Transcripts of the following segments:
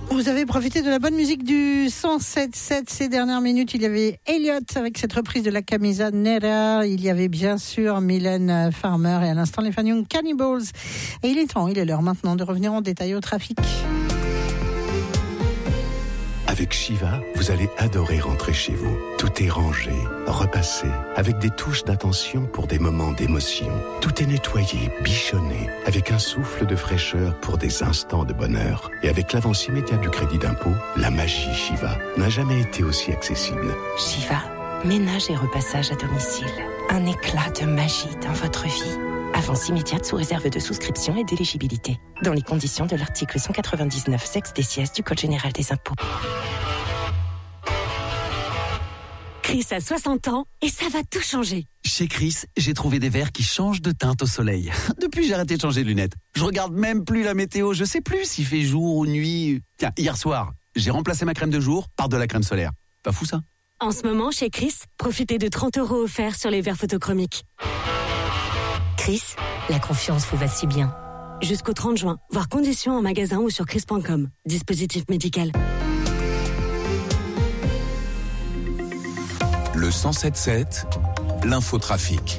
Vous avez profité de la bonne musique du 107.7 ces dernières minutes. Il y avait Elliott avec cette reprise de la Camisa Nera. Il y avait bien sûr Mylène Farmer et à l'instant les Fanion Cannibals. Et il est l'heure maintenant de revenir en détail au trafic. Avec Shiva, vous allez adorer rentrer chez vous. Tout est rangé, repassé, avec des touches d'attention pour des moments d'émotion. Tout est nettoyé, bichonné, avec un souffle de fraîcheur pour des instants de bonheur. Et avec l'avance immédiate du crédit d'impôt, la magie Shiva n'a jamais été aussi accessible. Shiva, ménage et repassage à domicile. Un éclat de magie dans votre vie. Avance immédiate sous réserve de souscription et d'éligibilité. Dans les conditions de l'article 199 sexe des sièges du Code général des impôts. Chris a 60 ans et ça va tout changer. Chez Chris, j'ai trouvé des verres qui changent de teinte au soleil. Depuis, j'ai arrêté de changer de lunettes. Je regarde même plus la météo. Je sais plus s'il fait jour ou nuit. Tiens, hier soir, j'ai remplacé ma crème de jour par de la crème solaire. Pas fou ça ? En ce moment, chez Chris, profitez de 30 € offerts sur les verres photochromiques. Chris, la confiance vous va si bien. Jusqu'au 30 juin, voir conditions en magasin ou sur chris.com. Dispositif médical. Le 107.7, l'infotrafic.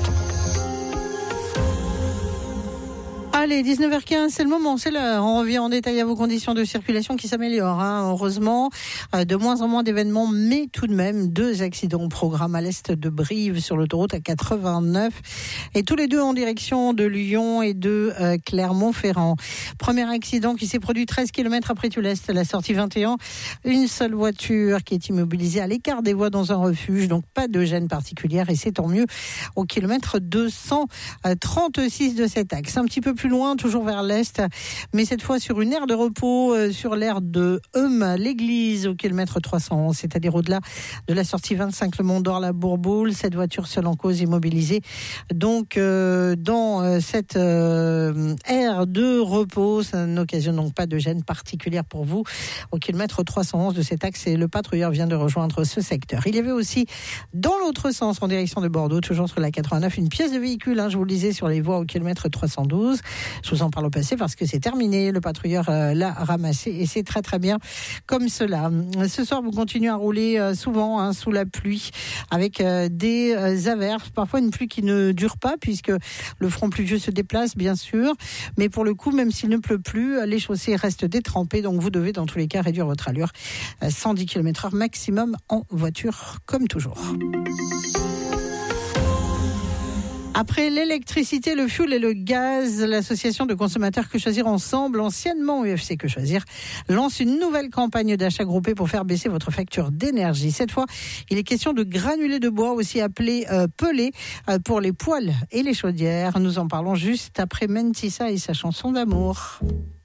Allez, 19h15, c'est le moment, c'est l'heure. On revient en détail à vos conditions de circulation qui s'améliorent. Heureusement, de moins en moins d'événements, mais tout de même, 2 accidents au programme à l'est de Brive sur l'autoroute A89 et tous les deux en direction de Lyon et de Clermont-Ferrand. Premier accident qui s'est produit 13 km après Tullest, à la sortie 21. Une seule voiture qui est immobilisée à l'écart des voies dans un refuge, donc pas de gêne particulière et c'est tant mieux au kilomètre 236 de cet axe. Un petit peu plus loin, toujours vers l'est, mais cette fois sur une aire de repos, sur l'aire de l'église au kilomètre 311, c'est-à-dire au-delà de la sortie 25 le Mont d'Or, la Bourboule. Cette voiture seule en cause immobilisée donc dans cette aire de repos. Ça n'occasionne donc pas de gêne particulière pour vous au kilomètre 311 de cet axe et le patrouilleur vient de rejoindre ce secteur. Il y avait aussi dans l'autre sens en direction de Bordeaux, toujours sur la 89, une pièce de véhicule, je vous le disais, sur les voies au kilomètre 312. Je vous en parle au passé parce que c'est terminé. Le patrouilleur l'a ramassé et c'est très très bien comme cela. Ce soir, vous continuez à rouler souvent sous la pluie avec des averses. Parfois une pluie qui ne dure pas puisque le front pluvieux se déplace bien sûr. Mais pour le coup, même s'il ne pleut plus, les chaussées restent détrempées. Donc vous devez dans tous les cas réduire votre allure. 110 km/h maximum en voiture comme toujours. Après l'électricité, le fioul et le gaz, l'association de consommateurs Que Choisir Ensemble, anciennement UFC Que Choisir, lance une nouvelle campagne d'achat groupé pour faire baisser votre facture d'énergie. Cette fois, il est question de granulés de bois, aussi appelés pelés, pour les poêles et les chaudières. Nous en parlons juste après Mentissa et sa chanson d'amour.